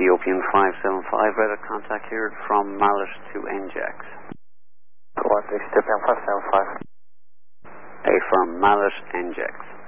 Ethiopian 575, radar contact here from Mallet to NJAX. Go on, Ethiopian 575. Affirm, Mallet, NJAX.